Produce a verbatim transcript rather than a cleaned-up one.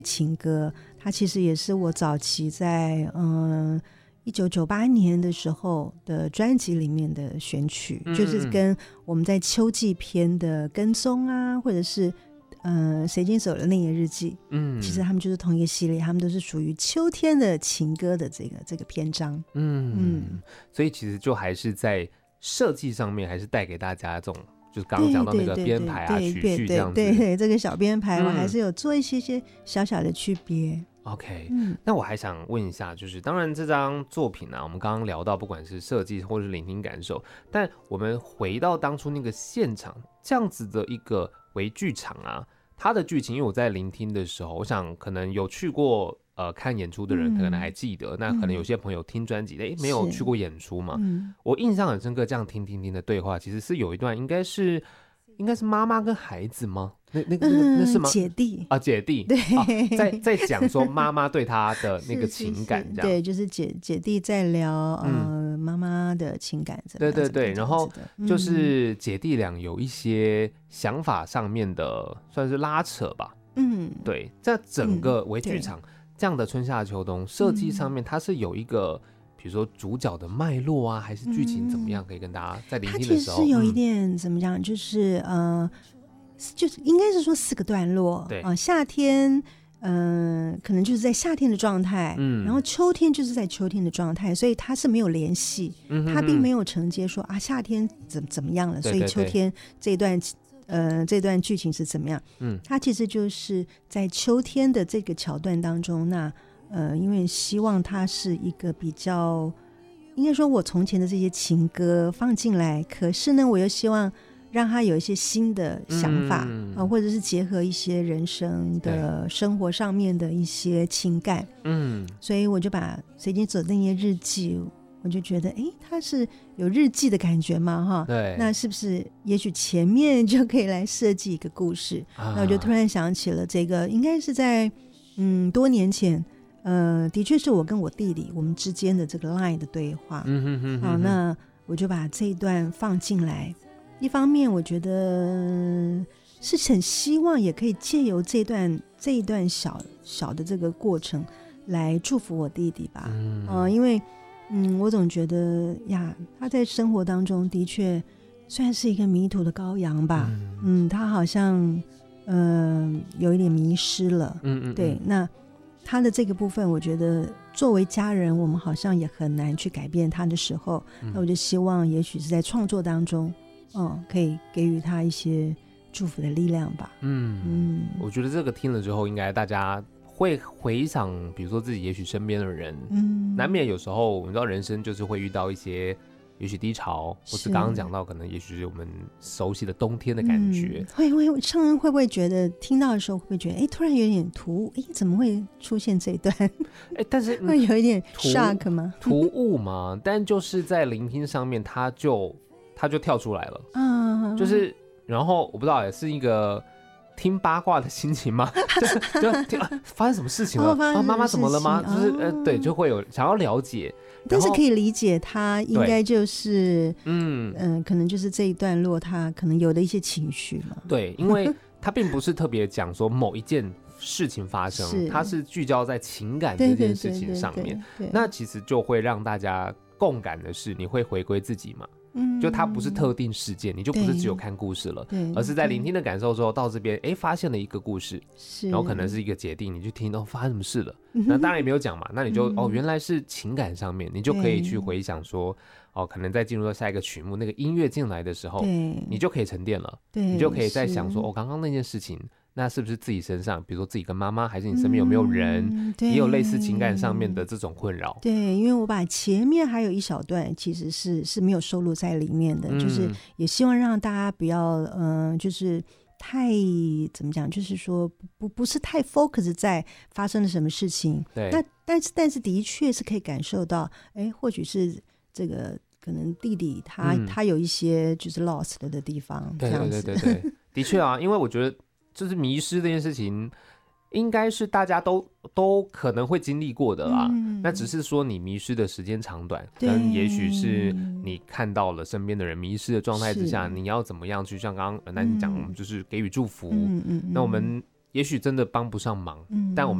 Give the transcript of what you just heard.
情歌，它其实也是我早期在嗯一九九八年的时候的专辑里面的选曲，嗯嗯嗯，就是跟我们在秋季篇的跟踪啊，或者是呃谁先走了那夜日记，嗯，其实他们就是同一个系列，他们都是属于秋天的情歌的这个这个篇章， 嗯嗯，所以其实就还是在设计上面，还是带给大家这种。就是刚刚讲到那个编排啊曲序这样子， 对对 对, 对, 对，这个小编排、嗯、我还是有做一些些小小的区别。 OK，嗯，那我还想问一下，就是当然这张作品啊，我们刚刚聊到不管是设计或是聆听感受，但我们回到当初那个现场这样子的一个微剧场啊，它的剧情，因为我在聆听的时候，我想可能有去过呃看演出的人可能还记得，嗯、那可能有些朋友听专辑的，哎、嗯，没有去过演出嘛，嗯，我印象很深刻，这样听听听的对话，其实是有一段应该是应该是妈妈跟孩子吗？那那个、嗯、那是吗？ 姐弟啊，姐弟， 对， 啊、在在讲说妈妈对他的那个情感，这样是是是对，就是姐姐弟在聊呃妈妈的情感， 对对对，然后就是姐弟俩有一些想法上面的算是拉扯吧，嗯，对，在整个微剧场、嗯、这样的春夏秋冬设计上面，它是有一个。比如说主角的脉络啊，还是剧情怎么样，可以跟大家在聆听的时候， 它其实有一点、嗯、怎么讲，就是呃，就是应该是说四个段落， 对， 呃，夏天，嗯、呃，可能就是在夏天的状态，嗯，然后秋天就是在秋天的状态，所以它是没有联系，嗯哼哼，它并没有承接说啊夏天怎怎么样了， 对对对， 所以秋天这一段呃这段剧情是怎么样，嗯，它其实就是在秋天的这个桥段当中，那。呃，因为希望它是一个比较，应该说我从前的这些情歌放进来，可是呢，我又希望让它有一些新的想法，嗯呃、或者是结合一些人生的生活上面的一些情感，嗯，所以我就把随经走的那些日记，我就觉得，哎，它是有日记的感觉嘛，哈， 对， 那是不是也许前面就可以来设计一个故事？啊、那我就突然想起了这个，应该是在嗯多年前。呃，的确是我跟我弟弟我们之间的这个 line 的对话，嗯哼哼哼，好，那我就把这一段放进来。一方面，我觉得是很希望也可以借由这段这一段小小的这个过程来祝福我弟弟吧。嗯、呃，因为嗯，我总觉得呀，他在生活当中的确算是一个迷途的羔羊吧。嗯，嗯他好像嗯、呃、有一点迷失了。嗯 嗯, 嗯，对，那。他的这个部分我觉得作为家人我们好像也很难去改变他的时候、嗯、那我就希望也许是在创作当中嗯，可以给予他一些祝福的力量吧。嗯嗯，我觉得这个听了之后应该大家会回想比如说自己也许身边的人，嗯，难免有时候我们知道人生就是会遇到一些也许低潮，或是刚刚讲到可能也许是我们熟悉的冬天的感觉、 嗯、会会上人会不会觉得听到的时候会不会觉得哎，突然有点突兀，哎，怎么会出现这一段哎，但是、嗯、 会有一点 shock 吗？ 突兀嘛但就是在聆听上面它就它就跳出来了，嗯，就是然后我不知道也是一个听八卦的心情吗？就就听、啊、发生什么事情了？妈、哦、妈怎么了吗？就是、哦、呃，对，就会有想要了解， 但是可以理解他应该就是嗯嗯、呃，可能就是这一段落他可能有的一些情绪嘛。 对，因为他并不是特别讲说某一件事情发生，他是聚焦在情感这件事情上面，那其实就会让大家共感的是，你会回归自己嘛。嗯，就它不是特定事件，你就不是只有看故事了，而是在聆听的感受之后到这边，哎，发现了一个故事，然后可能是一个决定，你去听哦，发生什么事了？那当然也没有讲嘛，那你就、嗯、哦，原来是情感上面，你就可以去回想说，哦，可能在进入到下一个曲目，那个音乐进来的时候，你就可以沉淀了，你就可以在想说，哦，刚刚那件事情。那是不是自己身上比如说自己跟妈妈还是你身边有没有人、嗯、也有类似情感上面的这种困扰？ 对，因为我把前面还有一小段其实是是没有收录在里面的、嗯、就是也希望让大家不要嗯、呃，就是太怎么讲，就是说不不是太 focus 在发生了什么事情。 对， 那但是但是的确是可以感受到，哎，或许是这个可能弟弟他、嗯、他有一些就是 lost 的地方， 对这样子。 对对对对，的确啊，因为我觉得就是迷失这件事情应该是大家都都可能会经历过的啦、嗯、那只是说你迷失的时间长短跟也许是你看到了身边的人迷失的状态之下，你要怎么样去像刚刚南讲、嗯、就是给予祝福、嗯嗯嗯、那我们也许真的帮不上忙，嗯，但我们